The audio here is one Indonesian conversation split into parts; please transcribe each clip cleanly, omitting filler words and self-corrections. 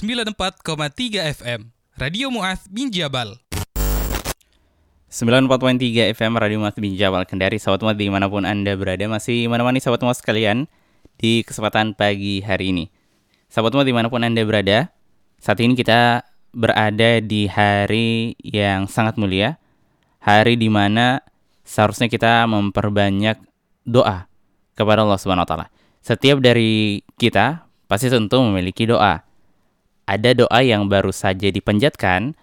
94,3 FM Radio Mu'adz bin Jabal. 94.3 FM Radio Mu'adz bin Jabal Kendari. Sahabat Mu'adz dimanapun Anda berada, masih menemani sahabat Mu'adz sekalian di kesempatan pagi hari ini. Sahabat Mu'adz dimanapun Anda berada, saat ini kita berada di hari yang sangat mulia, hari di mana seharusnya kita memperbanyak doa kepada Allah Subhanahu wa taala. Setiap dari kita pasti tentu memiliki doa. Ada doa yang baru saja dipanjatkan,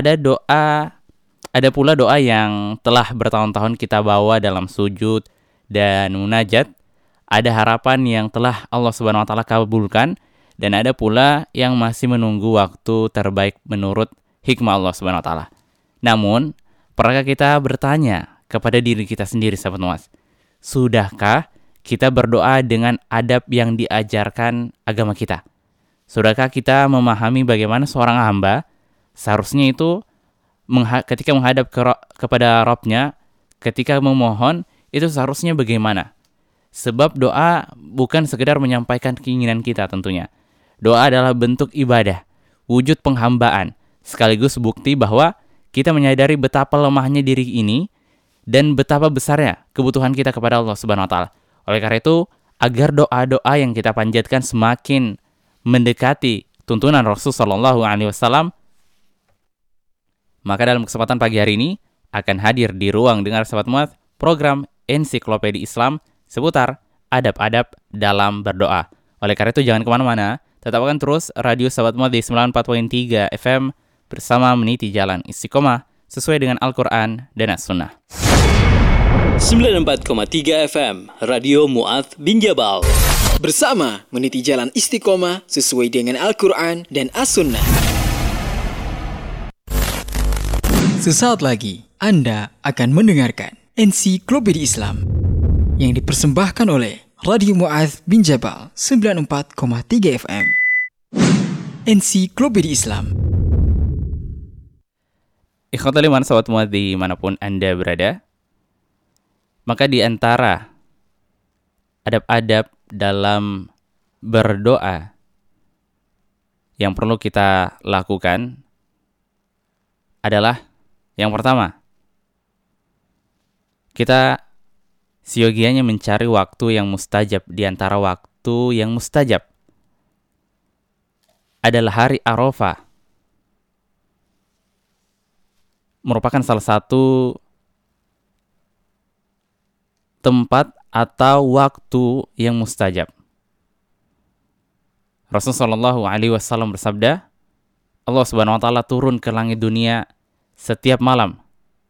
ada pula doa yang telah bertahun-tahun kita bawa dalam sujud dan munajat. Ada harapan yang telah Allah Subhanahu wa taala kabulkan, dan ada pula yang masih menunggu waktu terbaik menurut hikmah Allah Subhanahu wa taala. Namun, pernahkah kita bertanya kepada diri kita sendiri, sahabat Mu'adz, sudahkah kita berdoa dengan adab yang diajarkan agama kita? Sudahkah kita memahami bagaimana seorang hamba seharusnya itu ketika menghadap kepada Rabb-nya, ketika memohon, itu seharusnya bagaimana? Sebab doa bukan sekedar menyampaikan keinginan kita tentunya. Doa adalah bentuk ibadah, wujud penghambaan, sekaligus bukti bahwa kita menyadari betapa lemahnya diri ini dan betapa besarnya kebutuhan kita kepada Allah Subhanahu wa taala. Oleh karena itu, agar doa-doa yang kita panjatkan semakin mendekati tuntunan Rasul sallallahu alaihi wasallam, maka dalam kesempatan pagi hari ini akan hadir di ruang dengar sahabat Mu'adz program Ensiklopedia Islam seputar adab-adab dalam berdoa. Oleh karena itu jangan kemana-mana, tetapkan terus radio sahabat Mu'adz di 94.3 FM bersama meniti jalan istiqomah sesuai dengan Al-Quran dan As-Sunnah. 94,3 FM Radio Mu'adz bin Jabal, bersama meniti jalan istiqomah sesuai dengan Al-Quran dan As-Sunnah. Sesaat lagi Anda akan mendengarkan Ensiklopedia Islam yang dipersembahkan oleh Radio Mu'adz bin Jabal 94,3 FM. Ensiklopedia Islam. Ikhwatul iman sahabat Mu'adz dimanapun Anda berada, maka di antara adab-adab dalam berdoa yang perlu kita lakukan adalah yang pertama, kita siogianya mencari waktu yang mustajab. Di antara waktu yang mustajab adalah hari Arafah, merupakan salah satu tempat atau waktu yang mustajab. Rasulullah sallallahu alaihi wasallam bersabda, Allah Subhanahu wa taala turun ke langit dunia setiap malam.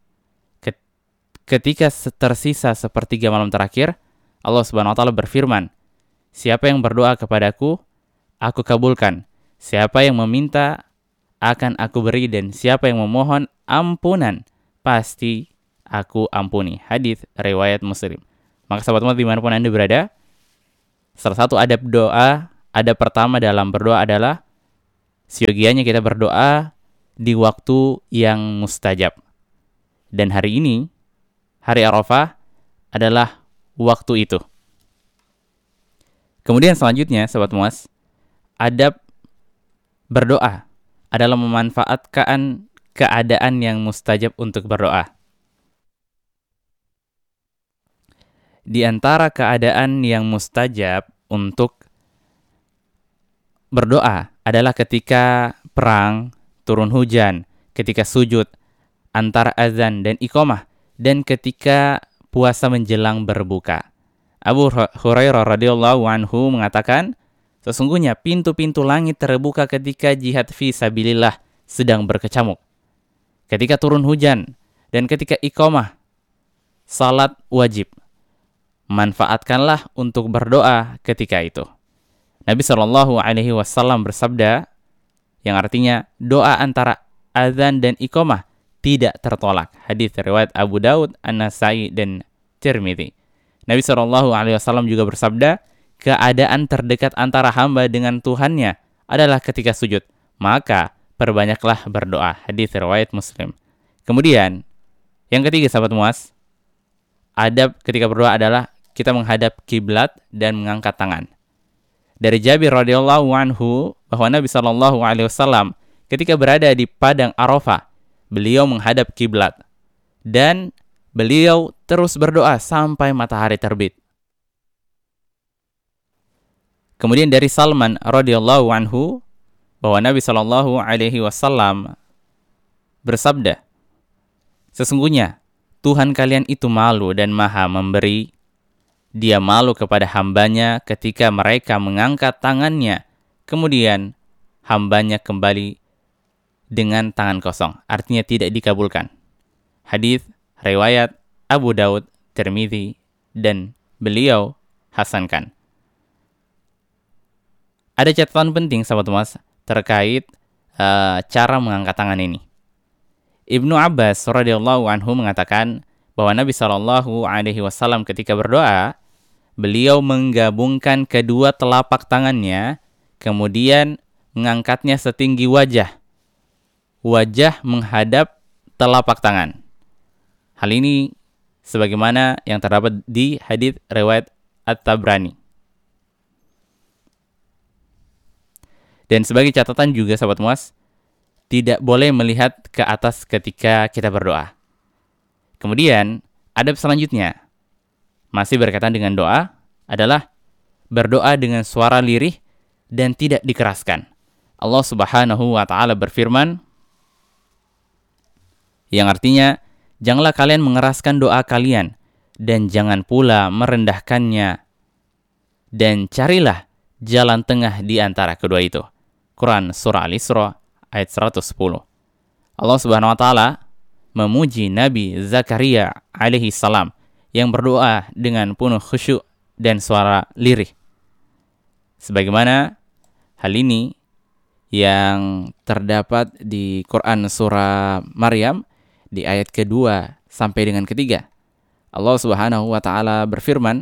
Ketika tersisa sepertiga malam terakhir, Allah Subhanahu wa taala berfirman, siapa yang berdoa kepadaku, aku kabulkan. Siapa yang meminta, akan aku beri, dan siapa yang memohon ampunan, pasti aku ampuni. Hadits riwayat Muslim. Maka sahabat Mu'adz dimanapun Anda berada, salah satu adab doa, adab pertama dalam berdoa adalah siogianya kita berdoa di waktu yang mustajab. Dan hari ini, hari Arafah adalah waktu itu. Kemudian selanjutnya sahabat Mu'adz, adab berdoa adalah memanfaatkan keadaan yang mustajab untuk berdoa. Di antara keadaan yang mustajab untuk berdoa adalah ketika perang, turun hujan, ketika sujud, antara azan dan iqamah, dan ketika puasa menjelang berbuka. Abu Hurairah radhiyallahu anhu mengatakan, sesungguhnya pintu-pintu langit terbuka ketika jihad fi sabilillah sedang berkecamuk, ketika turun hujan, dan ketika iqamah salat wajib. Manfaatkanlah untuk berdoa ketika itu. Nabi sallallahu alaihi wasallam bersabda, yang artinya doa antara azan dan iqamah tidak tertolak. Hadits riwayat Abu Daud, An-Nasai, dan Tirmidzi. Nabi sallallahu alaihi wasallam juga bersabda, keadaan terdekat antara hamba dengan Tuhannya adalah ketika sujud, maka perbanyaklah berdoa. Hadits riwayat Muslim. Kemudian, yang ketiga sahabat Mu'adz, adab ketika berdoa adalah kita menghadap kiblat dan mengangkat tangan. Dari Jabir radhiyallahu anhu bahwa Nabi Shallallahu Alaihi Wasallam ketika berada di padang Arafah, beliau menghadap kiblat dan beliau terus berdoa sampai matahari terbit. Kemudian dari Salman radhiyallahu anhu bahwa Nabi Shallallahu Alaihi Wasallam bersabda, sesungguhnya Tuhan kalian itu malu dan maha memberi. Dia malu kepada hambanya ketika mereka mengangkat tangannya, kemudian hambanya kembali dengan tangan kosong, artinya tidak dikabulkan. Hadis riwayat Abu Daud, Tirmidzi, dan beliau hasankan. Ada catatan penting sahabat Mas terkait cara mengangkat tangan ini. Ibnu Abbas radhiyallahu anhu mengatakan bahwa Nabi Shallallahu Alaihi Wasallam ketika berdoa, beliau menggabungkan kedua telapak tangannya, kemudian mengangkatnya setinggi wajah. Wajah menghadap telapak tangan. Hal ini sebagaimana yang terdapat di hadits riwayat At-Tabrani. Dan sebagai catatan juga sahabat Muas, tidak boleh melihat ke atas ketika kita berdoa. Kemudian, adab selanjutnya, masih berkaitan dengan doa, adalah berdoa dengan suara lirih dan tidak dikeraskan. Allah Subhanahu wa Ta'ala berfirman, yang artinya, janganlah kalian mengeraskan doa kalian, dan jangan pula merendahkannya, dan carilah jalan tengah di antara kedua itu. Quran Surah Al-Isra ayat 110. Allah Subhanahu wa Ta'ala memuji Nabi Zakaria alaihi salam yang berdoa dengan penuh khusyuk dan suara lirih. Sebagaimana hal ini yang terdapat di Quran surah Maryam di ayat kedua sampai dengan ketiga. Allah Subhanahu wa Ta'ala berfirman,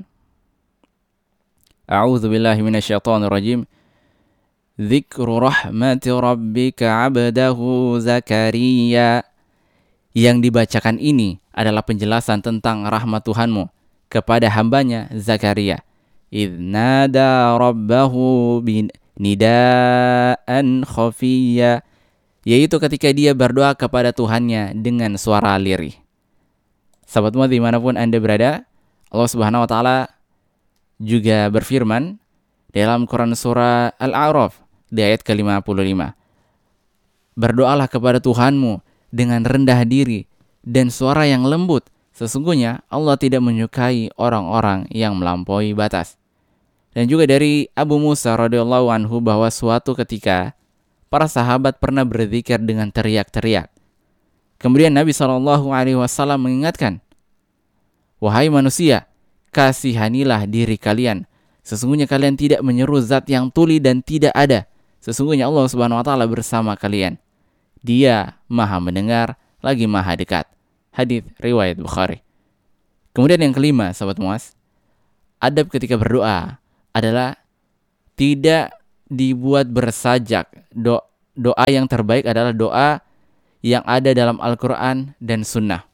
A'udzu billahi minasyaitonir rajim. Dzikru rahmati rabbika 'abdahu Zakaria. Yang dibacakan ini adalah penjelasan tentang rahmat Tuhanmu kepada hambanya Zakaria. Idz nada rabbahu nidaan khafiyya, yaitu ketika dia berdoa kepada Tuhannya dengan suara lirih. Sahabat Mu'adz dimanapun Anda berada, Allah Subhanahu wa Ta'ala juga berfirman dalam Quran surah Al-A'raf di ayat ke-55. Berdoalah kepada Tuhanmu dengan rendah diri dan suara yang lembut. Sesungguhnya Allah tidak menyukai orang-orang yang melampaui batas. Dan juga dari Abu Musa radhiyallahu anhu bahwa suatu ketika para sahabat pernah berzikir dengan teriak-teriak. Kemudian Nabi SAW mengingatkan, wahai manusia, kasihanilah diri kalian. Sesungguhnya kalian tidak menyeru zat yang tuli dan tidak ada. Sesungguhnya Allah Subhanahu wa Ta'ala bersama kalian. Dia maha mendengar lagi maha dekat. Hadis riwayat Bukhari. Kemudian yang kelima, sahabat Muas, adab ketika berdoa adalah tidak dibuat bersajak. Doa yang terbaik adalah doa yang ada dalam Al-Quran dan Sunnah.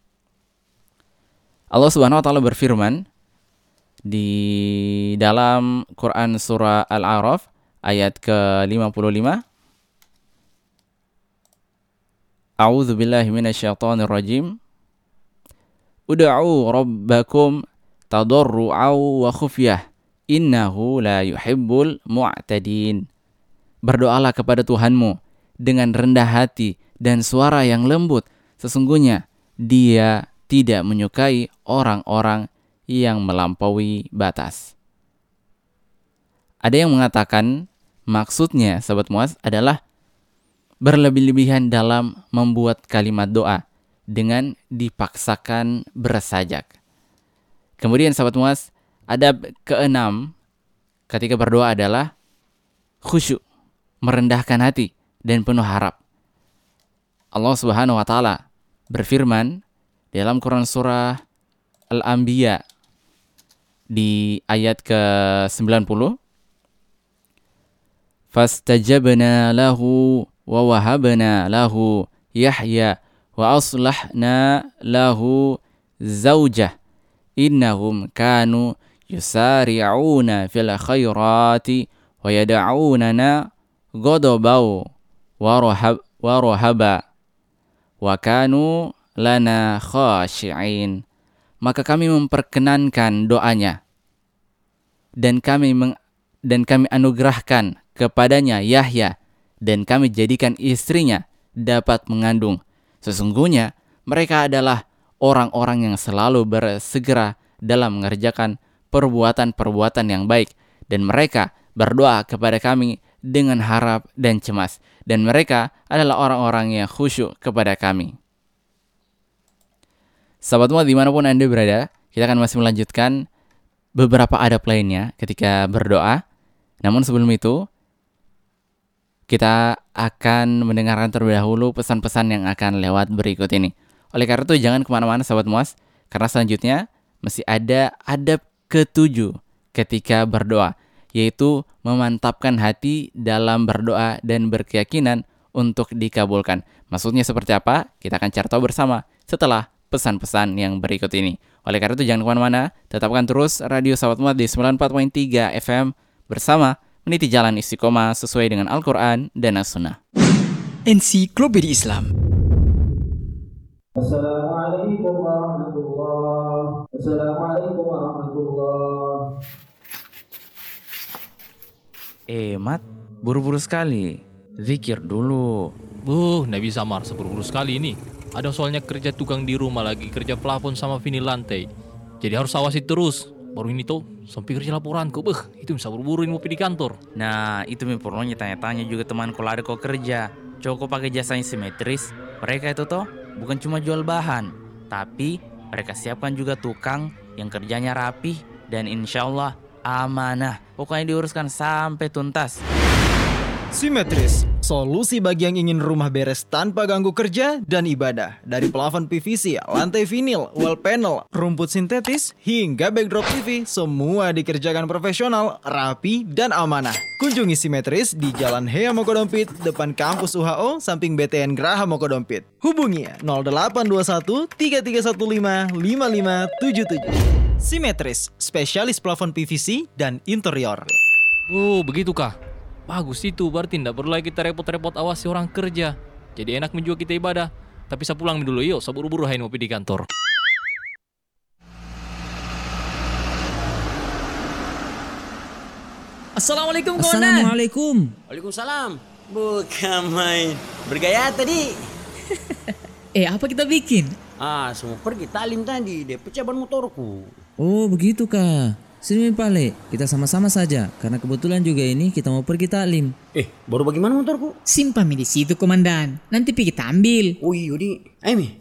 Allah Subhanahu wa Ta'ala berfirman di dalam Quran surah Al-A'raf ayat ke-55. A'udzu billahi minasyaitonir rajim. Ud'u rabbakum tadarru'an wa khufyah innahu la yuhibbul mu'tadin. Berdoalah kepada Tuhanmu dengan rendah hati dan suara yang lembut. Sesungguhnya Dia tidak menyukai orang-orang yang melampaui batas. Ada yang mengatakan maksudnya sahabat Muaz adalah berlebih-lebihan dalam membuat kalimat doa dengan dipaksakan bersajak. Kemudian sahabat Muaz, adab keenam ketika berdoa adalah khusyuk, merendahkan hati dan penuh harap. Allah Subhanahu wa Ta'ala berfirman dalam Quran surah Al-Anbiya di ayat ke-90, fastajabna lahu wa wahabna lahu Yahya wa aslahna lahu zawjah innahum kanu yusari'una fil khairati wa yad'unana ghadabau wa rahaba wa kanu lana khashi'in. Maka kami memperkenankan doanya dan kami anugerahkan kepadanya Yahya dan kami jadikan istrinya dapat mengandung. Sesungguhnya mereka adalah orang-orang yang selalu bersegera dalam mengerjakan perbuatan-perbuatan yang baik dan mereka berdoa kepada kami dengan harap dan cemas dan mereka adalah orang-orang yang khusyuk kepada kami. Sahabat Mu'adz dimanapun Anda berada, kita akan masih melanjutkan beberapa adab lainnya ketika berdoa. Namun sebelum itu, kita akan mendengarkan terlebih dahulu pesan-pesan yang akan lewat berikut ini. Oleh karena itu jangan kemana-mana sahabat Mu'adz, karena selanjutnya masih ada adab ke-7 ketika berdoa, yaitu memantapkan hati dalam berdoa dan berkeyakinan untuk dikabulkan. Maksudnya seperti apa? Kita akan cari tahu bersama setelah pesan-pesan yang berikut ini. Oleh karena itu jangan kemana-mana, tetapkan terus radio sahabat Mu'adz di 94.3 FM bersama meniti jalan istiqomah sesuai dengan Al-Quran dan As-Sunnah. Ensiklopedia Islam. Assalamualaikum warahmatullahi wabarakatuh. Mat, buru-buru sekali. Zikir dulu. Nggak bisa Mar, seburu-buru sekali ini. Ada soalnya kerja tukang di rumah lagi, kerja plafon sama vinil lantai. Jadi harus awasi terus. Baru ini tuh, sampai kerja laporanku. Itu bisa buru-buru ini mau pergi di kantor. Nah, itu perlunya tanya-tanya juga teman kalau ada kau kerja. Coba pakai jasanya simetris. Mereka itu toh bukan cuma jual bahan, tapi mereka siapkan juga tukang yang kerjanya rapih dan insya Allah amanah. Pokoknya diuruskan sampai tuntas. Simetris, solusi bagi yang ingin rumah beres tanpa ganggu kerja dan ibadah. Dari plafon PVC, lantai vinil, wall panel, rumput sintetis, hingga backdrop TV, semua dikerjakan profesional, rapi, dan amanah. Kunjungi Simetris di Jalan Hea Mokodompit, depan kampus UHO, samping BTN Graha Mokodompit. Hubungi 0821 3315 5577. Simetris, spesialis plafon PVC dan interior. Begitukah? Bagus itu, berarti tidak perlu lagi kita repot-repot awasi orang kerja. Jadi enak menjual kita ibadah. Tapi saya pulang dulu, yuk, saya buru-buru hai ngopi di kantor. Assalamualaikum kawan. Assalamualaikum. Waalaikumsalam. Bukan main. Bergaya tadi. Apa kita bikin? Semua pergi talim tadi. Dia pecah ban motorku. Oh begitu kah? Sini Pale, kita sama-sama saja. Karena kebetulan juga ini kita mau pergi taklim. Baru bagaimana motorku? Simpan di situ komandan. Nanti pergi kita ambil. Oh iya, Mi.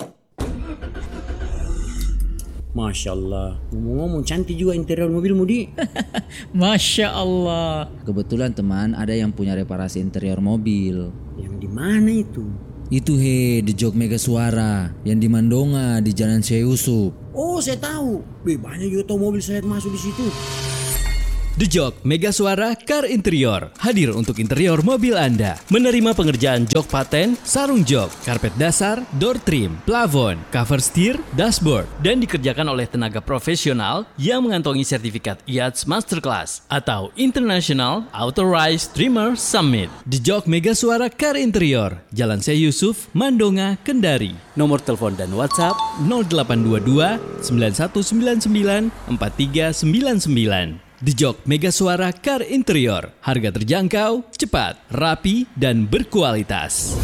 Masya Allah. Ngomong-ngomong cantik juga interior mobilmu, Di. Masya Allah. Kebetulan teman ada yang punya reparasi interior mobil. Yang di mana itu? Itu The Jok Mega Suara yang di Mandonga di Jalan Syekh Yusuf. Oh, saya tahu. Banyak juga tahu mobil saya masuk di situ. The Jok Mega Suara Car Interior hadir untuk interior mobil Anda. Menerima pengerjaan jok paten, sarung jok, karpet dasar, door trim, plafon, cover steer, dashboard, dan dikerjakan oleh tenaga profesional yang mengantongi sertifikat IATS Masterclass atau International Authorized Trimmer Summit. The Jok Mega Suara Car Interior, Jalan Syekh Yusuf, Mandonga, Kendari. Nomor telepon dan WhatsApp 0822 9199 4399. The Jok Mega Suara Car Interior. Harga terjangkau, cepat, rapi, dan berkualitas.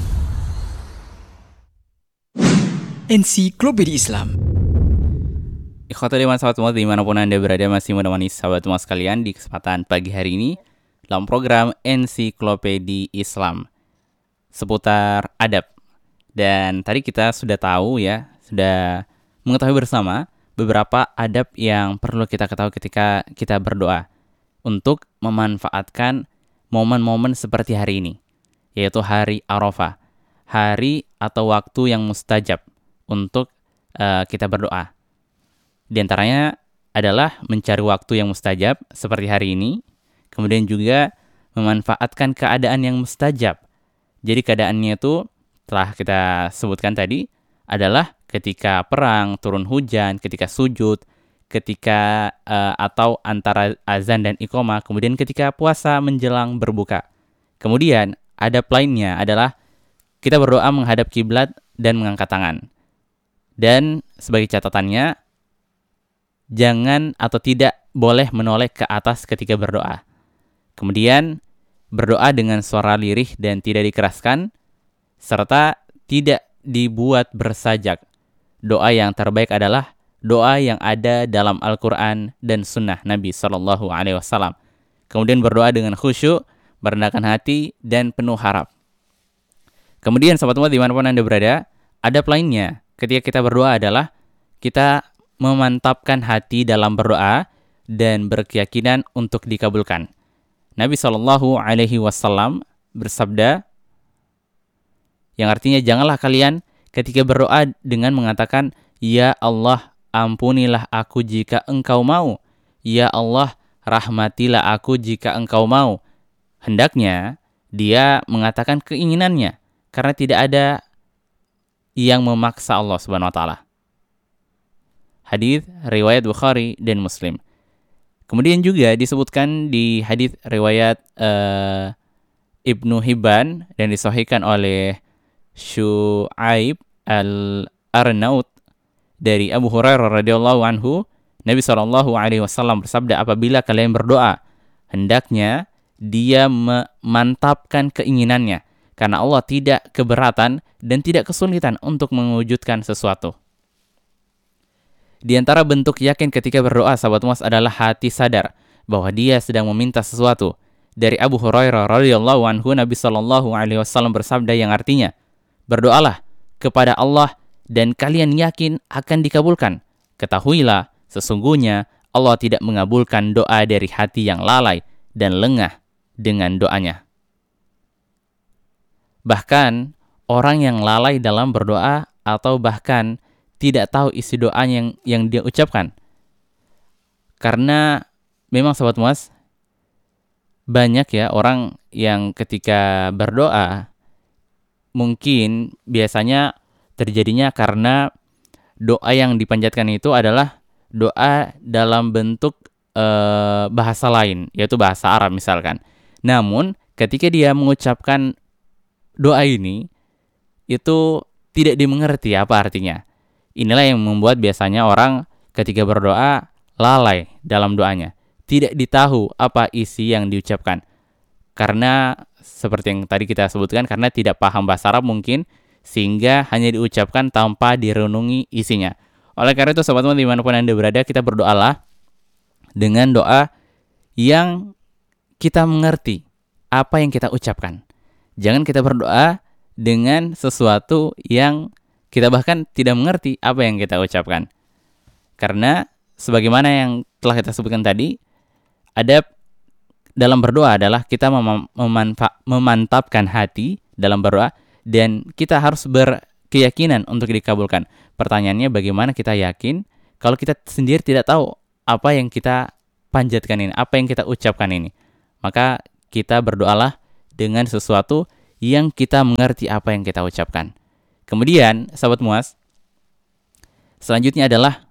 Ensiklopedia Islam. Ikhwatul iman sahabat Mu'adz dimanapun Anda berada masih menemani sahabat Mu'adz sekalian di kesempatan pagi hari ini dalam program Ensiklopedia Islam seputar adab. Dan tadi kita sudah tahu ya, sudah mengetahui bersama beberapa adab yang perlu kita ketahui ketika kita berdoa untuk memanfaatkan momen-momen seperti hari ini, yaitu hari Arafah, hari atau waktu yang mustajab untuk kita berdoa. Di antaranya adalah mencari waktu yang mustajab seperti hari ini, kemudian juga memanfaatkan keadaan yang mustajab. Jadi keadaannya itu telah kita sebutkan tadi adalah ketika perang, turun hujan, ketika sujud, ketika atau antara azan dan iqamah, kemudian ketika puasa menjelang berbuka. Kemudian adab lainnya adalah kita berdoa menghadap kiblat dan mengangkat tangan. Dan sebagai catatannya, jangan atau tidak boleh menoleh ke atas ketika berdoa. Kemudian berdoa dengan suara lirih dan tidak dikeraskan, serta tidak dibuat bersajak. Doa yang terbaik adalah doa yang ada dalam Al-Quran dan Sunnah Nabi SAW. Kemudian berdoa dengan khusyuk, merendahkan hati, dan penuh harap. Kemudian sahabat umat dimanapun Anda berada, adab lainnya ketika kita berdoa adalah kita memantapkan hati dalam berdoa dan berkeyakinan untuk dikabulkan. Nabi SAW bersabda, yang artinya janganlah kalian ketika berdoa dengan mengatakan, Ya Allah, ampunilah aku jika engkau mau. Ya Allah, rahmatilah aku jika engkau mau. Hendaknya dia mengatakan keinginannya, karena tidak ada yang memaksa Allah Subhanahu wa taala. Hadis riwayat Bukhari dan Muslim. Kemudian juga disebutkan di hadis riwayat Ibnu Hibban dan disahihkan oleh Syu'aib al-Arnaut dari Abu Hurairah radhiyallahu anhu, Nabi SAW bersabda, apabila kalian berdoa, hendaknya dia memantapkan keinginannya, karena Allah tidak keberatan dan tidak kesulitan untuk mewujudkan sesuatu. Di antara bentuk yakin ketika berdoa, sahabat Mas, adalah hati sadar bahwa dia sedang meminta sesuatu. Dari Abu Hurairah radhiyallahu anhu, Nabi SAW bersabda yang artinya, berdoalah kepada Allah dan kalian yakin akan dikabulkan. Ketahuilah, sesungguhnya Allah tidak mengabulkan doa dari hati yang lalai dan lengah dengan doanya. Bahkan orang yang lalai dalam berdoa atau bahkan tidak tahu isi doanya yang dia ucapkan. Karena memang sahabat Muaz, banyak ya orang yang ketika berdoa mungkin biasanya terjadinya karena doa yang dipanjatkan itu adalah doa dalam bentuk bahasa lain, yaitu bahasa Arab misalkan. Namun ketika dia mengucapkan doa ini, itu tidak dimengerti apa artinya. Inilah yang membuat biasanya orang ketika berdoa lalai dalam doanya. Tidak ditahu apa isi yang diucapkan. Karena seperti yang tadi kita sebutkan, karena tidak paham bahasa Arab mungkin, sehingga hanya diucapkan tanpa direnungi isinya. Oleh karena itu sahabat-sahabat dimanapun Anda berada, kita berdoalah dengan doa yang kita mengerti apa yang kita ucapkan. Jangan kita berdoa dengan sesuatu yang kita bahkan tidak mengerti apa yang kita ucapkan. Karena sebagaimana yang telah kita sebutkan tadi, adab dalam berdoa adalah kita memantapkan hati dalam berdoa dan kita harus berkeyakinan untuk dikabulkan. Pertanyaannya, bagaimana kita yakin kalau kita sendiri tidak tahu apa yang kita panjatkan ini, apa yang kita ucapkan ini? Maka kita berdoalah dengan sesuatu yang kita mengerti apa yang kita ucapkan. Kemudian, sahabat Muaz, selanjutnya adalah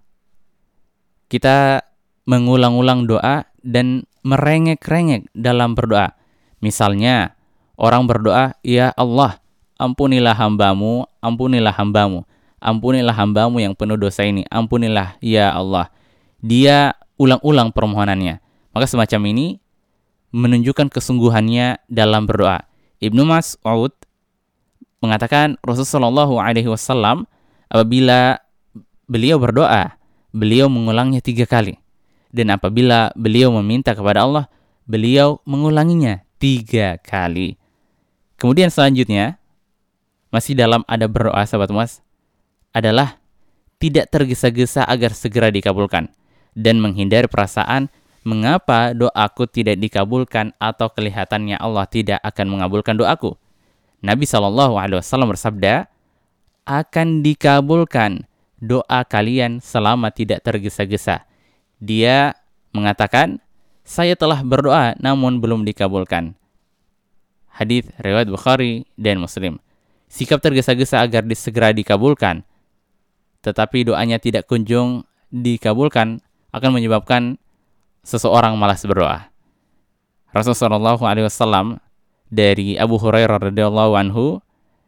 kita mengulang-ulang doa dan merengek-rengek dalam berdoa. Misalnya, orang berdoa, Ya Allah, ampunilah hambamu, ampunilah hambamu, ampunilah hambamu yang penuh dosa ini, ampunilah ya Allah. Dia ulang-ulang permohonannya. Maka semacam ini menunjukkan kesungguhannya dalam berdoa. Ibnu Mas'ud mengatakan Rasulullah SAW apabila beliau berdoa, beliau mengulangnya 3 kali. Dan apabila beliau meminta kepada Allah, beliau mengulanginya 3 kali. Kemudian selanjutnya, masih dalam adab berdoa sahabat Mas, adalah tidak tergesa-gesa agar segera dikabulkan. Dan menghindari perasaan mengapa doaku tidak dikabulkan atau kelihatannya Allah tidak akan mengabulkan doaku. Nabi SAW bersabda, akan dikabulkan doa kalian selama tidak tergesa-gesa. Dia mengatakan, saya telah berdoa namun belum dikabulkan. Hadits riwayat Bukhari dan Muslim. Sikap tergesa-gesa agar segera dikabulkan, tetapi doanya tidak kunjung dikabulkan, akan menyebabkan seseorang malas berdoa. Rasulullah SAW dari Abu Hurairah radhiyallahu anhu,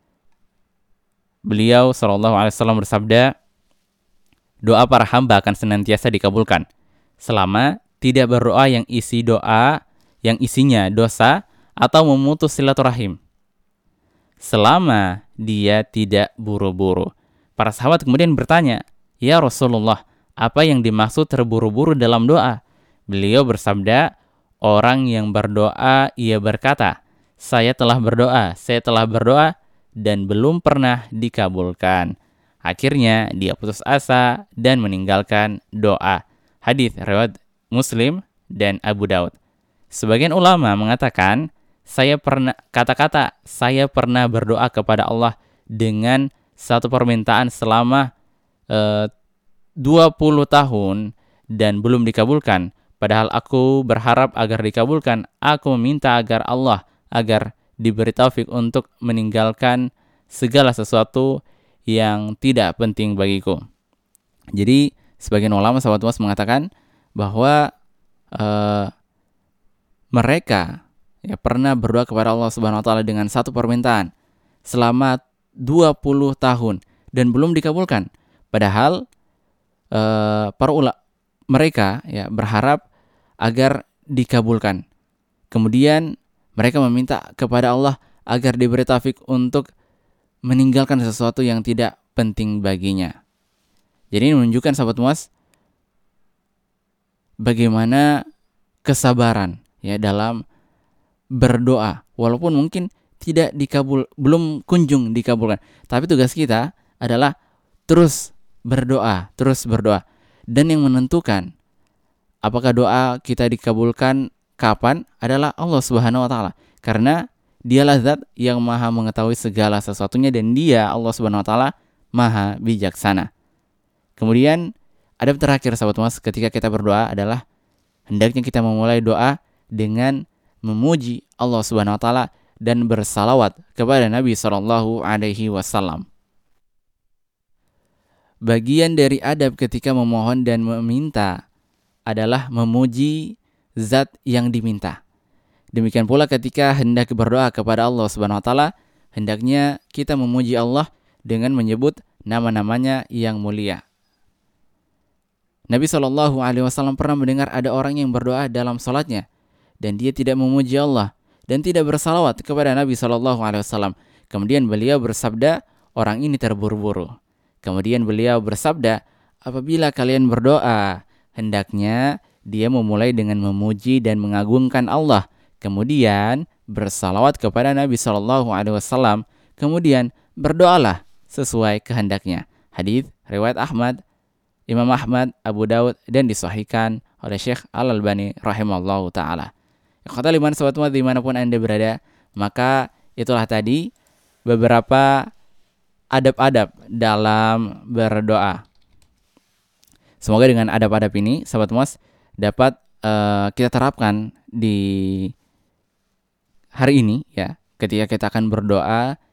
beliau sallallahu alaihi wasallam bersabda, doa para hamba akan senantiasa dikabulkan selama tidak berdoa yang isinya dosa atau memutus silaturahim. Selama dia tidak buru-buru. Para sahabat kemudian bertanya, "Ya Rasulullah, apa yang dimaksud terburu-buru dalam doa?" Beliau bersabda, orang yang berdoa ia berkata, saya telah berdoa dan belum pernah dikabulkan. Akhirnya dia putus asa dan meninggalkan doa. Hadis riwayat Muslim dan Abu Daud. Sebagian ulama mengatakan, saya pernah berdoa kepada Allah dengan satu permintaan selama 20 tahun dan belum dikabulkan. Padahal aku berharap agar dikabulkan. Aku meminta agar diberi taufik untuk meninggalkan segala sesuatu yang tidak penting bagiku. Jadi sebagian ulama sahabat was mengatakan bahwa mereka pernah berdoa kepada Allah Subhanahu wa taala dengan satu permintaan selama 20 tahun dan belum dikabulkan. Padahal mereka berharap agar dikabulkan. Kemudian mereka meminta kepada Allah agar diberi taufik untuk meninggalkan sesuatu yang tidak penting baginya. Jadi ini menunjukkan sahabat muas bagaimana kesabaran dalam berdoa, walaupun mungkin belum kunjung dikabulkan. Tapi tugas kita adalah terus berdoa. Dan yang menentukan apakah doa kita dikabulkan kapan adalah Allah Subhanahu wa taala. Karena Dialah zat yang maha mengetahui segala sesuatunya dan Dia, Allah Subhanahu wa taala, maha bijaksana. Kemudian adab terakhir sahabat mas ketika kita berdoa adalah hendaknya kita memulai doa dengan memuji Allah Subhanahu wa taala dan bersalawat kepada Nabi sallallahu alaihi wasallam. Bagian dari adab ketika memohon dan meminta adalah memuji zat yang diminta. Demikian pula ketika hendak berdoa kepada Allah Subhanahu wa taala, hendaknya kita memuji Allah dengan menyebut nama-namanya yang mulia. Nabi SAW pernah mendengar ada orang yang berdoa dalam salatnya dan dia tidak memuji Allah dan tidak bersalawat kepada Nabi SAW. Kemudian beliau bersabda, orang ini terburu-buru. Kemudian beliau bersabda, apabila kalian berdoa, hendaknya dia memulai dengan memuji dan mengagungkan Allah. Kemudian bersalawat kepada Nabi SAW. Kemudian berdoalah sesuai kehendaknya. Hadis riwayat Ahmad, Imam Ahmad, Abu Daud dan disahihkan oleh Syekh Al-Albani rahimallahu ta'ala. Kata liman sahabat umat dimanapun Anda berada, maka itulah tadi beberapa adab-adab dalam berdoa. Semoga dengan adab-adab ini sahabat mas dapat kita terapkan di hari ini ya, ketika kita akan berdoa